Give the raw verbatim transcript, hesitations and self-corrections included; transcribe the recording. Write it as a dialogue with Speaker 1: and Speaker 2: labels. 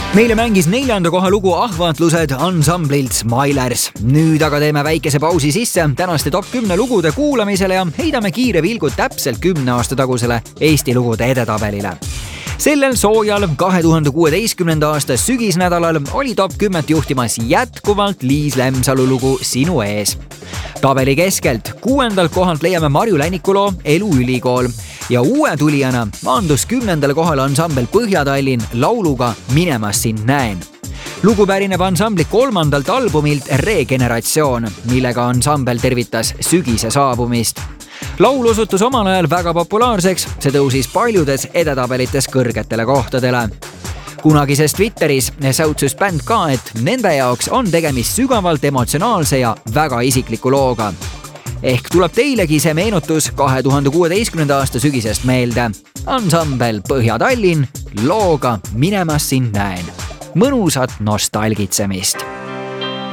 Speaker 1: Meile mängis neljanda koha lugu Ahvatlused ansamblilt Smilers. Nüüd aga teeme väikese pausi sisse tänaste top kümne lugude kuulamisele ja heidame kiire pilgu täpselt kümne aasta tagusele Eesti lugude edetabelile. Sellel soojal kahe tuhande kuueteistkümnenda aasta sügisnädalal oli top kümmet juhtimas jätkuvalt Liis Lemsalu lugu Sinu ees. Tabeli keskelt kuuendalt kohalt leiame Marju Länniku loo Elu ülikool ja uue tulijana maandus kümnendale kohale ansambel Põhja-Tallinn lauluga Minemas sind näen. Lugu pärineb ansambli kolmandalt albumilt Regeneratsioon, millega ansambel tervitas sügise saabumist. Laul osutus omal ajal väga populaarseks, see tõusis paljudes edetabelites kõrgetele kohtadele. Kunagises Twitteris säutsus bänd ka, et nende jaoks on tegemist sügavalt emotsionaalse ja väga isikliku looga. Ehk tuleb teilegi see meenutus kahe tuhande kuueteistkümnenda aasta sügisest meelde. Ansambel Põhja-Tallinn looga Minemas sind näen. Mõnusat nostalgitsemist!